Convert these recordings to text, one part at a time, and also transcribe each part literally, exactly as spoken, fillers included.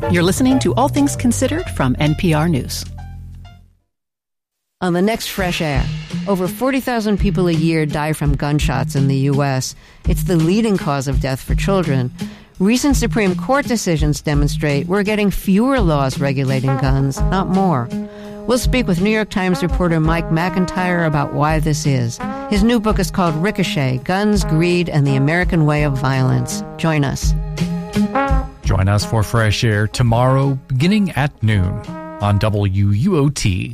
You're listening to All Things Considered from N P R News. On the next Fresh Air, over forty thousand people a year die from gunshots in the U S. It's the leading cause of death for children. Recent Supreme Court decisions demonstrate we're getting fewer laws regulating guns, not more. We'll speak with New York Times reporter Mike McIntyre about why this is. His new book is called Ricochet, Guns, Greed, and the American Way of Violence. Join us. Join us for Fresh Air tomorrow, beginning at noon on W U O T.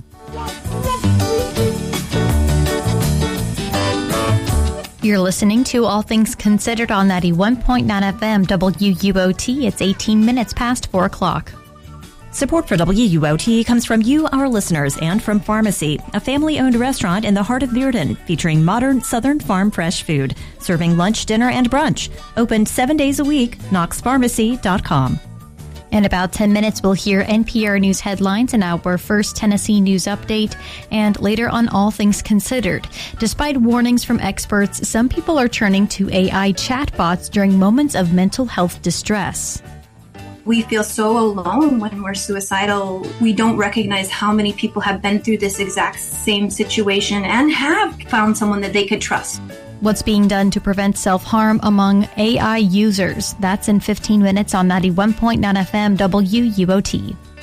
You're listening to All Things Considered on ninety-one point nine F M W U O T. It's eighteen minutes past four o'clock. Support for W U O T comes from you, our listeners, and from Pharmacy, a family-owned restaurant in the heart of Virden, featuring modern Southern farm fresh food, serving lunch, dinner, and brunch. Open seven days a week. knox pharmacy dot com. In about ten minutes, we'll hear N P R News headlines and our first Tennessee news update, and later on All Things Considered. Despite warnings from experts, some people are turning to A I chatbots during moments of mental health distress. We feel so alone when we're suicidal. We don't recognize how many people have been through this exact same situation and have found someone that they could trust. What's being done to prevent self-harm among A I users? That's in fifteen minutes on ninety-one point nine F M W U O T.